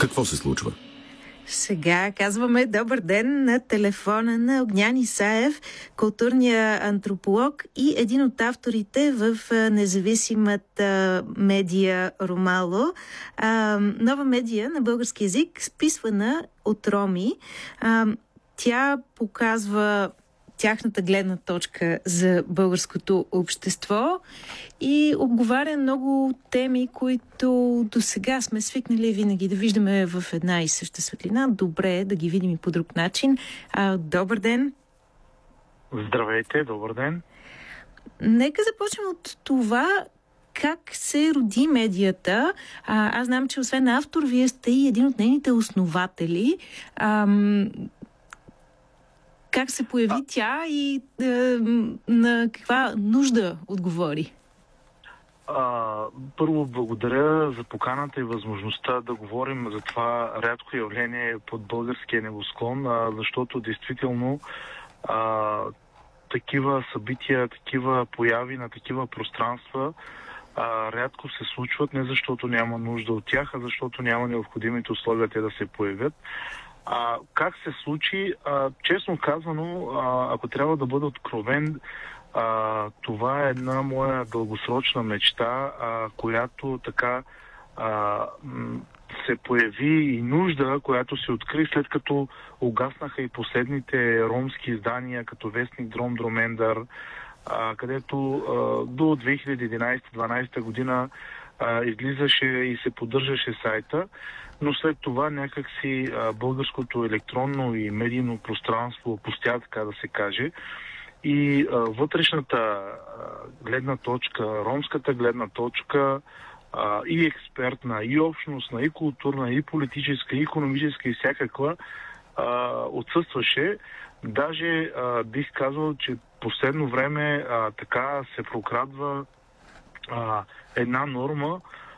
Какво се случва? Сега казваме добър ден на телефона на Огнян Исаев, културния антрополог и един от авторите в независимата медия Ромало. Нова медия на български език, списвана от роми. Тя показва тяхната гледна точка за българското общество и обговаря много теми, които до сега сме свикнали винаги да виждаме в една и съща светлина. Добре е да ги видим и по друг начин. Добър ден! Здравейте, добър ден! Нека започнем от това как се роди медията. Аз знам, че освен автор, вие сте и един от нейните основатели. Как се появи тя и на каква нужда отговори? Първо благодаря за поканата и възможността да говорим за това рядко явление под българския небосклон, защото действително такива събития, такива появи на такива пространства рядко се случват, не защото няма нужда от тях, а защото няма необходимите условия те да се появят. Как се случи? Честно казано, ако трябва да бъда откровен, това е една моя дългосрочна мечта, която така се появи и нужда, която се откри след като угаснаха и последните ромски издания, като вестник Дром Дромендър, където до 2011-2012 година излизаше и се поддържаше сайта, но след това някакси българското електронно и медийно пространство опустя, така да се каже, и вътрешната гледна точка, ромската гледна точка, и експертна, и общностна, и културна, и политическа, и икономическа, и всякаква, отсъстваше. Даже бих казал, че последно време така се прокрадва една норма,